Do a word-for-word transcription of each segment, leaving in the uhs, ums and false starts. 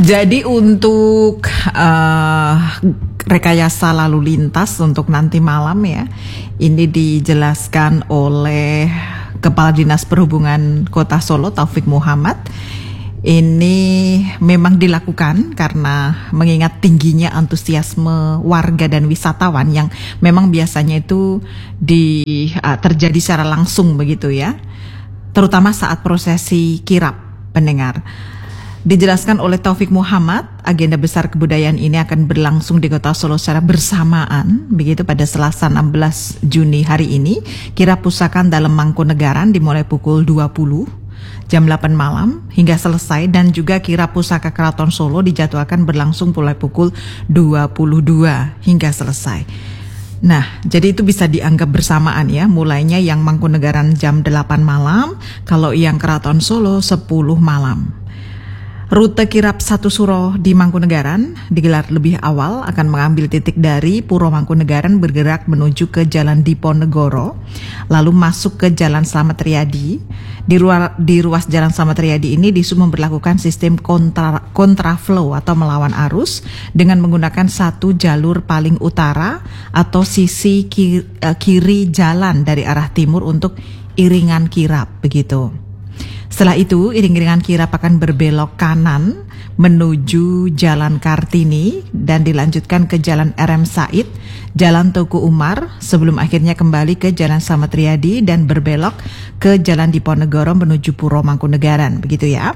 Jadi untuk uh, rekayasa lalu lintas untuk nanti malam ya, ini dijelaskan oleh Kepala Dinas Perhubungan Kota Solo Taufik Muhammad. Ini memang dilakukan karena mengingat tingginya antusiasme warga dan wisatawan yang memang biasanya itu di, uh, terjadi secara langsung begitu ya, terutama saat prosesi kirap pendengar. Dijelaskan oleh Taufik Muhammad, agenda besar kebudayaan ini akan berlangsung di Kota Solo secara bersamaan, begitu pada Selasa enam belas Juni hari ini. Kirap Pusaka dalam Mangkunegaran dimulai pukul dua puluh jam delapan malam hingga selesai, dan juga Kirap Pusaka Keraton Solo dijadwalkan berlangsung mulai pukul dua puluh dua hingga selesai. Nah, jadi itu bisa dianggap bersamaan ya, mulainya yang Mangkunegaran jam delapan malam, kalau yang Keraton Solo sepuluh malam. Rute Kirap Satu Suro di Mangkunegaran digelar lebih awal, akan mengambil titik dari Puro Mangkunegaran bergerak menuju ke Jalan Diponegoro, lalu masuk ke Jalan Slamet Riyadi. Di, ruar, di ruas Jalan Slamet Riyadi ini disub memperlakukan sistem kontra, kontraflow atau melawan arus dengan menggunakan satu jalur paling utara atau sisi kiri, kiri jalan dari arah timur untuk iringan kirap begitu. Setelah itu, iring-iringan kirap akan berbelok kanan menuju Jalan Kartini dan dilanjutkan ke Jalan R M Said, Jalan Tuku Umar, sebelum akhirnya kembali ke Jalan Slamet Riyadi dan berbelok ke Jalan Diponegoro menuju Puro Mangkunegaran, begitu ya.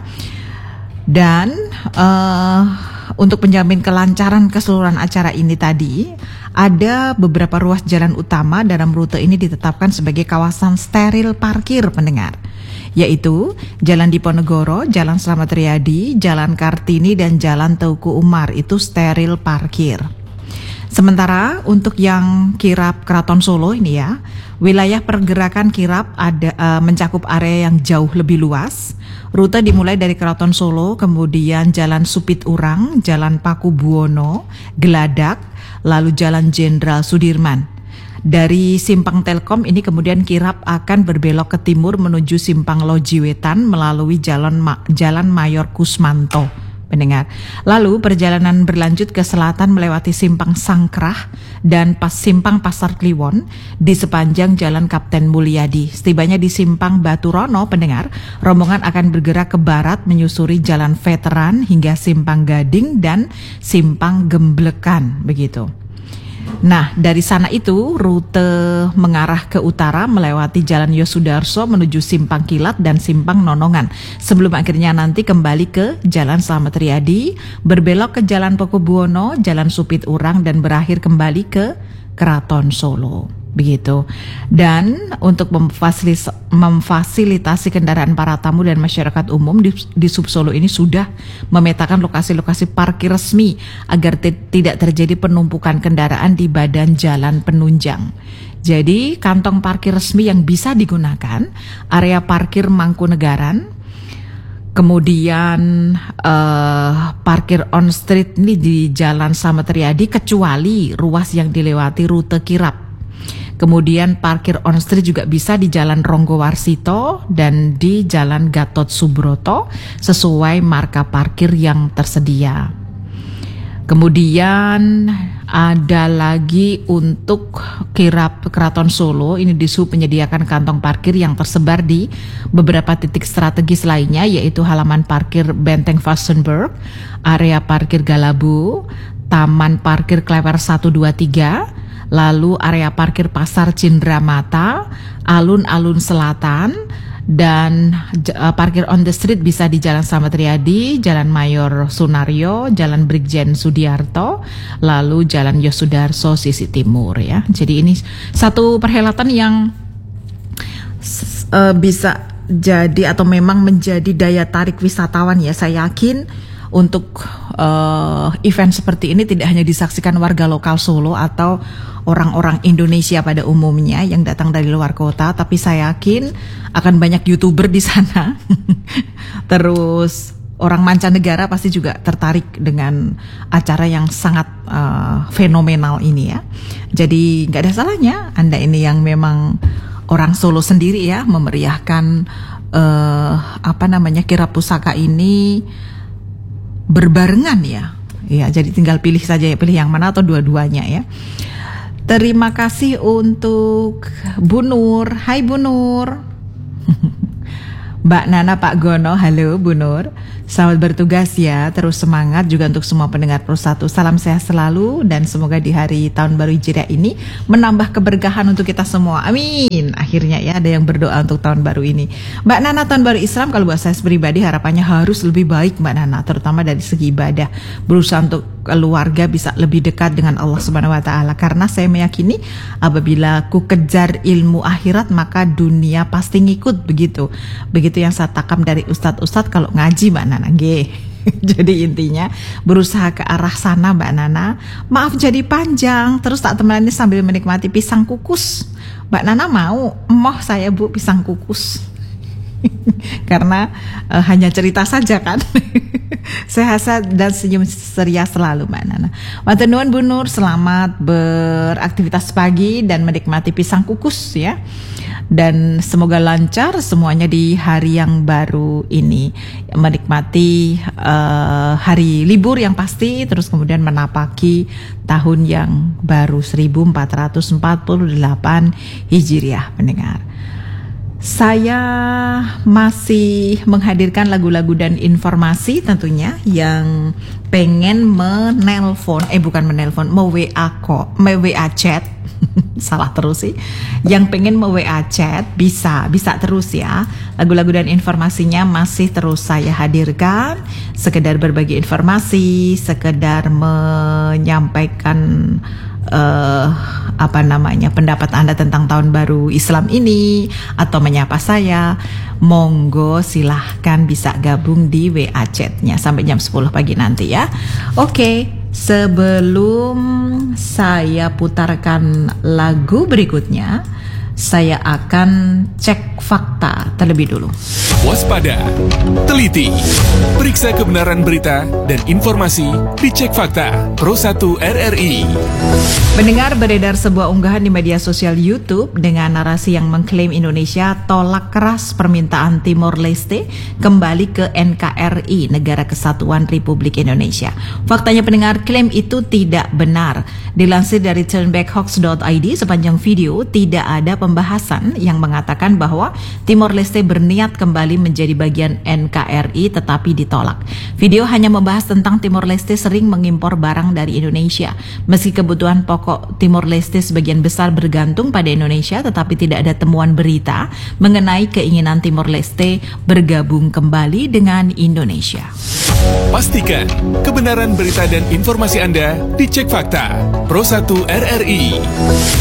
Dan uh, untuk menjamin kelancaran keseluruhan acara ini tadi, ada beberapa ruas jalan utama dalam rute ini ditetapkan sebagai kawasan steril parkir pendengar, yaitu Jalan Diponegoro, Jalan Slamet Riyadi, Jalan Kartini, dan Jalan Tuku Umar itu steril parkir. Sementara untuk yang kirap Keraton Solo ini ya, wilayah pergerakan kirap ada uh, mencakup area yang jauh lebih luas. Rute dimulai dari Keraton Solo, kemudian Jalan Supit Urang, Jalan Paku Buwono, Geladak, lalu Jalan Jenderal Sudirman. Dari Simpang Telkom ini kemudian kirap akan berbelok ke timur menuju Simpang Loji Wetan melalui Jalan Ma- Jalan Mayor Kusmanto, pendengar. Lalu perjalanan berlanjut ke selatan melewati Simpang Sangkrah dan pas Simpang Pasar Kliwon di sepanjang Jalan Kapten Mulyadi. Setibanya di Simpang Baturono, pendengar, rombongan akan bergerak ke barat menyusuri Jalan Veteran hingga Simpang Gading dan Simpang Gemblekan, begitu. Nah, dari sana itu rute mengarah ke utara melewati Jalan Yosudarso menuju Simpang Kilat dan Simpang Nonongan, sebelum akhirnya nanti kembali ke Jalan Slamet Riyadi, berbelok ke Jalan Paku Buwono, Jalan Supit Urang, dan berakhir kembali ke Keraton Solo, begitu. Dan untuk memfasilis, memfasilitasi kendaraan para tamu dan masyarakat umum di, di Sub Solo ini sudah memetakan lokasi-lokasi parkir resmi agar te, tidak terjadi penumpukan kendaraan di badan jalan penunjang. Jadi kantong parkir resmi yang bisa digunakan area parkir Mangkunegaran, kemudian uh, parkir on street ini di Jalan Slamet Riyadi kecuali ruas yang dilewati rute kirap. Kemudian parkir on street juga bisa di Jalan Ronggo Warsito dan di Jalan Gatot Subroto sesuai marka parkir yang tersedia. Kemudian ada lagi untuk kirap Keraton Solo, ini disub menyediakan kantong parkir yang tersebar di beberapa titik strategis lainnya, yaitu halaman parkir Benteng Vastenburg, area parkir Galabu, Taman Parkir Klewer satu dua tiga, lalu area parkir Pasar Cindramata, Alun-Alun Selatan, dan uh, parkir on the street bisa di Jalan Slamet Riyadi, Jalan Mayor Sunario, Jalan Brigjen Sudiarto, lalu Jalan Yosudarso sisi timur ya. Jadi ini satu perhelatan yang uh, bisa jadi atau memang menjadi daya tarik wisatawan ya. Saya yakin untuk uh, event seperti ini tidak hanya disaksikan warga lokal Solo atau orang-orang Indonesia pada umumnya yang datang dari luar kota, tapi saya yakin akan banyak YouTuber di sana. Terus orang mancanegara pasti juga tertarik dengan acara yang sangat uh, fenomenal ini ya. Jadi nggak ada salahnya Anda ini yang memang orang Solo sendiri ya memeriahkan uh, apa namanya kirap pusaka ini berbarengan ya. Ya, jadi tinggal pilih saja ya, pilih yang mana atau dua-duanya ya. Terima kasih untuk Bu Nur. Hai Bu Nur. Mbak Nana, Pak Gono, halo Bu Nur. Selamat bertugas ya, terus semangat juga untuk semua pendengar Pro satu. Salam sehat selalu dan semoga di hari tahun baru Hijriah ini menambah keberkahan untuk kita semua. Amin. Akhirnya ya ada yang berdoa untuk tahun baru ini. Mbak Nana, tahun baru Islam kalau buat saya pribadi harapannya harus lebih baik Mbak Nana, terutama dari segi ibadah. Berusaha untuk keluarga bisa lebih dekat dengan Allah Subhanahu wa taala, karena saya meyakini apabila ku kejar ilmu akhirat maka dunia pasti ngikut, begitu. Begitu yang saya takam dari ustadz-ustadz kalau ngaji Mbak Nana. G. Jadi intinya berusaha ke arah sana Mbak Nana. Maaf jadi panjang, terus tak temani sambil menikmati pisang kukus. Mbak Nana mau? Emoh saya Bu pisang kukus. Karena uh, hanya cerita saja kan. Sehat dan senyum ceria selalu Mbak Nana. Matur nuwun Bu Nur, selamat beraktivitas pagi dan menikmati pisang kukus ya. Dan semoga lancar semuanya di hari yang baru ini, menikmati uh, hari libur yang pasti, terus kemudian menapaki tahun yang baru seribu empat ratus empat puluh delapan Hijriah pendengar. Saya masih menghadirkan lagu-lagu dan informasi tentunya yang pengen menelpon, eh bukan menelpon, mau W A kok, mau W A chat, salah terus sih. Yang pengen mau W A chat bisa, bisa terus ya. Lagu-lagu dan informasinya masih terus saya hadirkan, sekedar berbagi informasi, sekedar menyampaikan Uh, apa namanya pendapat Anda tentang tahun baru Islam ini atau menyapa saya, monggo silahkan bisa gabung di W A chatnya sampai jam sepuluh pagi nanti ya. Oke, sebelum saya putarkan lagu berikutnya, saya akan cek fakta terlebih dulu. Waspada, teliti, periksa kebenaran berita dan informasi di Cek Fakta Pro satu R R I. Mendengar beredar sebuah unggahan di media sosial YouTube dengan narasi yang mengklaim Indonesia tolak keras permintaan Timor Leste kembali ke N K R I, Negara Kesatuan Republik Indonesia. Faktanya pendengar, klaim itu tidak benar. Dilansir dari turnbackhoax dot I D, sepanjang video tidak ada pembahasan yang mengatakan bahwa Timor Leste berniat kembali menjadi bagian N K R I tetapi ditolak. Video hanya membahas tentang Timor Leste sering mengimpor barang dari Indonesia. Meski kebutuhan pokok Timor Leste sebagian besar bergantung pada Indonesia, tetapi tidak ada temuan berita mengenai keinginan Timor Leste bergabung kembali dengan Indonesia. Pastikan kebenaran berita dan informasi Anda di Cek Fakta Pro satu R R I.